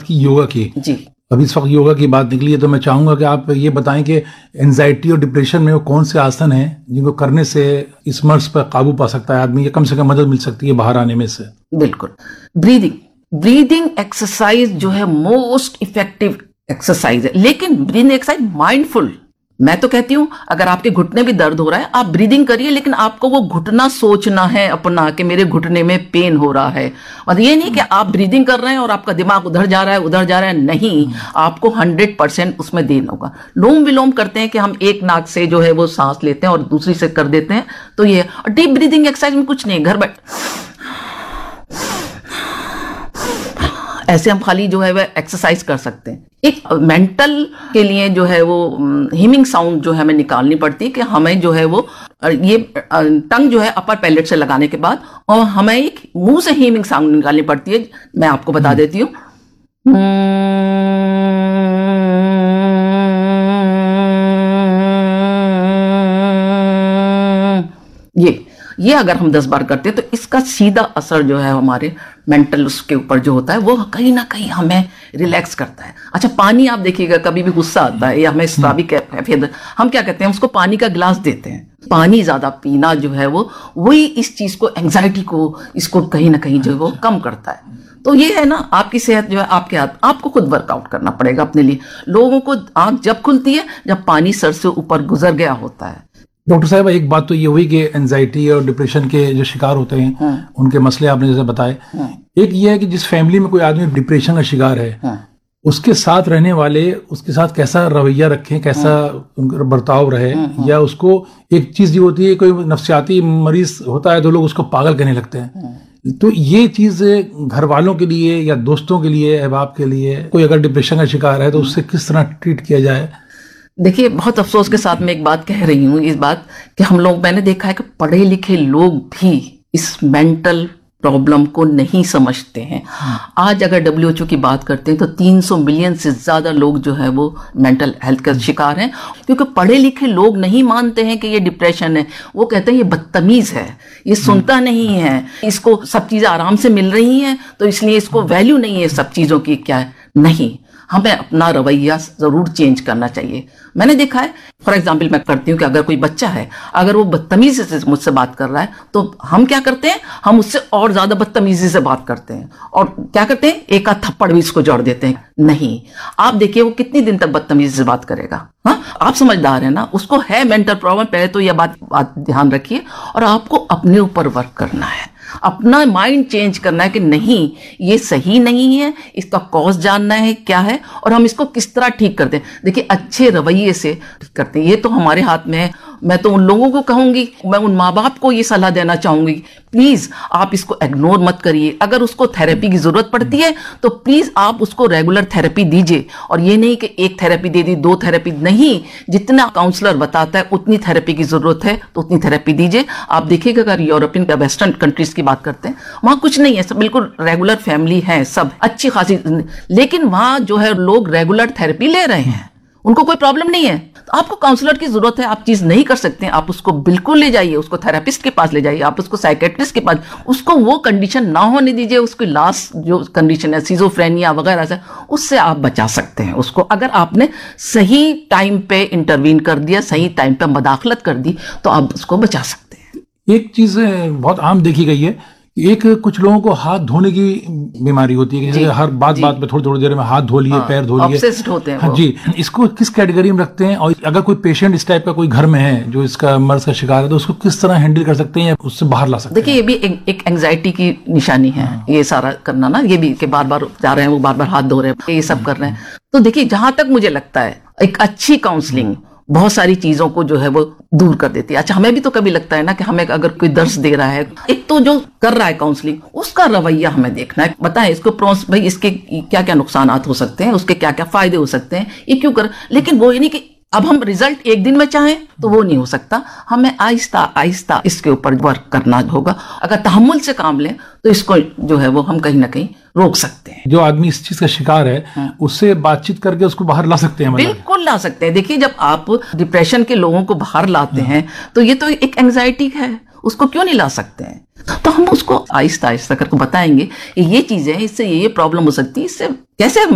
की योगा की जी। अभी इस वक्त योगा की बात निकली है, तो मैं चाहूंगा कि आप ये बताएं कि एंजाइटी और डिप्रेशन में वो कौन से आसन हैं जिनको करने से इस मर्ज पर काबू पा सकता है आदमी, या कम से कम मदद मिल सकती है बाहर आने में से। बिल्कुल। ब्रीदिंग एक्सरसाइज जो है मोस्ट इफेक्टिव एक्सरसाइज है, लेकिन ब्रीदिंग एक्सरसाइज माइंडफुल। मैं तो कहती हूं अगर आपके घुटने भी दर्द हो रहा है, आप ब्रीदिंग करिए, लेकिन आपको वो घुटना सोचना है अपना कि मेरे घुटने में पेन हो रहा है। मतलब ये नहीं कि आप ब्रीदिंग कर रहे हैं और आपका दिमाग उधर जा रहा है, नहीं, आपको 100% उसमें देना होगा। लोम विलोम करते हैं कि हम एक नाक से जो है वो सांस लेते हैं और दूसरी से कर देते हैं, तो ये डीप ब्रीदिंग एक्सरसाइज में कुछ नहीं, घर बैठ ऐसे हम खाली जो है वह एक्सरसाइज कर सकते हैं। एक मेंटल के लिए जो है वो हीमिंग साउंड जो है हमें निकालनी पड़ती है कि हमें जो है वो ये टंग जो है अपर पैलेट से लगाने के बाद, और हमें एक मुंह से हीमिंग साउंड निकालनी पड़ती है। मैं आपको बता देती हूँ, ये अगर हम 10 बार करते हैं तो इसका सीधा असर जो है हमारे मेंटल उसके ऊपर जो होता है वो कहीं ना कहीं हमें रिलैक्स करता है। अच्छा, पानी आप देखिएगा, कभी भी गुस्सा आता है या हमें स्राविक कैफियत, हम क्या कहते हैं, उसको पानी का गिलास देते हैं। पानी ज्यादा पीना जो है वो वही इस चीज को, एंग्जाइटी को, इसको कहीं ना कहीं जो है वो कम करता है। तो ये है ना, आपकी सेहत जो है आपके हाथ, आपको खुद वर्कआउट करना पड़ेगा अपने लिए। लोगों को आंख जब खुलती है जब पानी सर से ऊपर गुजर गया होता है। डॉक्टर साहब, एक बात तो ये हुई कि एंजाइटी और डिप्रेशन के जो शिकार होते हैं उनके मसले आपने जैसे बताए। एक ये है कि जिस फैमिली में कोई आदमी डिप्रेशन का शिकार है, उसके साथ रहने वाले उसके साथ कैसा रवैया रखें, कैसा उनका बर्ताव रहे, या उसको एक चीज ये होती है, कोई नफ्सियाती मरीज होता है तो लोग उसको पागल कहने लगते हैं। तो ये चीज घर वालों के लिए या दोस्तों के लिए, अहबाब के लिए, कोई अगर डिप्रेशन का शिकार है तो उससे किस तरह ट्रीट किया जाए? देखिए, बहुत अफसोस के साथ मैं एक बात कह रही हूँ, इस बात कि हम लोग, मैंने देखा है कि पढ़े लिखे लोग भी इस मेंटल प्रॉब्लम को नहीं समझते हैं। आज अगर WHO की बात करते हैं तो 300 मिलियन से ज्यादा लोग जो है वो मेंटल हेल्थ का शिकार हैं, क्योंकि पढ़े लिखे लोग नहीं मानते हैं कि ये डिप्रेशन है। वो कहते हैं ये बदतमीज है, ये सुनता नहीं है, इसको सब चीजें आराम से मिल रही हैं तो इसलिए इसको वैल्यू नहीं है सब चीजों की। क्या है, नहीं, हमें अपना रवैया जरूर चेंज करना चाहिए। मैंने देखा है, फॉर एग्जाम्पल मैं करती हूँ कि अगर कोई बच्चा है, अगर वो बदतमीजी से मुझसे बात कर रहा है तो हम क्या करते हैं, हम उससे और ज्यादा बदतमीजी से बात करते हैं और क्या करते हैं, एक आध थप्पड़ भी इसको जोड़ देते हैं। नहीं, आप देखिए वो कितनी दिन तक बदतमीजी से बात करेगा। हाँ, आप समझदार है ना, उसको है मेंटल प्रॉब्लम, पहले तो यह बात ध्यान रखिए। और आपको अपने ऊपर वर्क करना है, अपना माइंड चेंज करना है कि नहीं, ये सही नहीं है, इसका कॉज जानना है क्या है और हम इसको किस तरह ठीक करते हैं। देखिए, अच्छे रवैये से ठीक करते हैं, ये तो हमारे हाथ में है। मैं तो उन लोगों को कहूंगी, मैं उन माँ बाप को ये सलाह देना चाहूंगी, प्लीज आप इसको इग्नोर मत करिए। अगर उसको थेरेपी की जरूरत पड़ती है तो प्लीज आप उसको रेगुलर थेरेपी दीजिए। और ये नहीं कि एक थेरेपी दे दी, 2 थेरेपी नहीं, जितना काउंसलर बताता है उतनी थेरेपी की जरूरत है तो उतनी थेरेपी दीजिए। आप देखिएगा, अगर यूरोपियन या वेस्टर्न कंट्रीज की बात करते हैं, वहां कुछ नहीं है, सब बिल्कुल रेगुलर फैमिली है, सब अच्छी खासी, लेकिन वहां जो है लोग रेगुलर थेरेपी ले रहे हैं, उनको कोई प्रॉब्लम नहीं है। तो आपको काउंसलर की जरूरत है, आप चीज नहीं कर सकते हैं, आप उसको बिल्कुल ले जाइए, उसको थेरेपिस्ट के पास ले जाइए, आप उसको साइकेट्रिस्ट के पास, उसको वो कंडीशन ना होने दीजिए, उसकी लास्ट जो कंडीशन है सिजोफ्रेनिया वगैरह से, उससे आप बचा सकते हैं उसको। अगर आपने सही टाइम पे इंटरवीन कर दिया, सही टाइम पे मदाखलत कर दी, तो आप उसको बचा सकते हैं। एक चीज बहुत आम देखी गई है, एक कुछ लोगों को हाथ धोने की बीमारी होती है कि हर बात पे थोड़ी देर में हाथ धो लिए, पैर धो लिए, ऑब्सेस्ड होते हैं। हाँ जी, इसको किस कैटेगरी में रखते हैं? और अगर कोई पेशेंट इस टाइप का कोई घर में है जो इसका मर्ज का शिकार है, तो उसको किस तरह हैंडल कर सकते हैं या उससे बाहर ला सकते हैं? देखिए, ये भी एक एंग्जाइटी की निशानी है। ये सारा करना ना, ये भी कि बार बार जा रहे हैं, वो बार बार हाथ धो रहे हैं, ये सब कर रहे हैं। तो देखिए, जहां तक मुझे लगता है एक अच्छी काउंसलिंग बहुत सारी चीजों को जो है वो दूर कर देती है। अच्छा, हमें भी तो कभी लगता है ना कि हमें अगर कोई दर्द दे रहा है, एक तो जो कर रहा है काउंसलिंग, उसका रवैया हमें देखना है, बताएं इसको भाई इसके क्या क्या नुकसानात हो सकते हैं, उसके क्या क्या फायदे हो सकते हैं, ये क्यों कर, लेकिन वो ये नहीं कि अब हम रिजल्ट एक दिन में चाहें तो वो नहीं हो सकता। हमें आहिस्ता आहिस्ता इसके ऊपर वर्क करना होगा। अगर तहम्मुल से काम लें तो इसको जो है वो हम कहीं ना कहीं रोक सकते हैं। जो आदमी इस चीज का शिकार है उससे बातचीत करके उसको बाहर ला सकते हैं। बिल्कुल ला सकते हैं। देखिए, जब आप डिप्रेशन के लोगों को बाहर लाते हैं तो ये तो एक एंग्जाइटी है, उसको क्यों नहीं ला सकते हैं? तो हम उसको आहिस्ता आहिस्ता करके बताएंगे कि ये चीजें, इससे ये प्रॉब्लम हो सकती है, इससे कैसे